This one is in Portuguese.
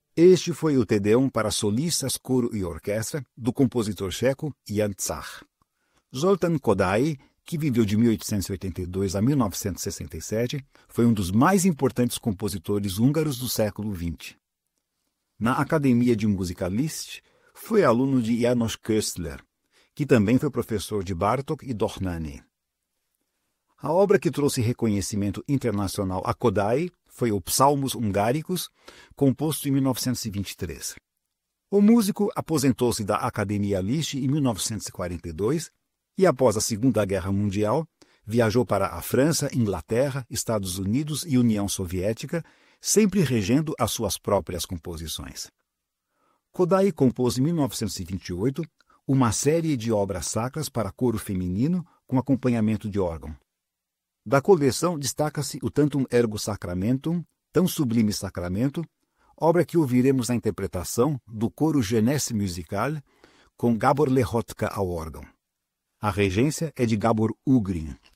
Este foi o Te-Deum para solistas, coro e orquestra do compositor checo Jan Zach. Zoltán Kodály, que viveu de 1882 a 1967, foi um dos mais importantes compositores húngaros do século XX. Na Academia de Música Liszt, foi aluno de János Köstler, que também foi professor de Bartók e Dohnányi. A obra que trouxe reconhecimento internacional a Kodály foi o Psalmos Hungáricos, composto em 1923. O músico aposentou-se da Academia Liszt em 1942 e, após a Segunda Guerra Mundial, viajou para a França, Inglaterra, Estados Unidos e União Soviética, sempre regendo as suas próprias composições. Kodály compôs em 1928 uma série de obras sacras para coro feminino com acompanhamento de órgão. Da coleção destaca-se o Tantum Ergo Sacramentum, Tão Sublime Sacramento, obra que ouviremos na interpretação do coro Jeunesse Musicale com Gábor Lehotka ao órgão. A regência é de Gábor Ugrin.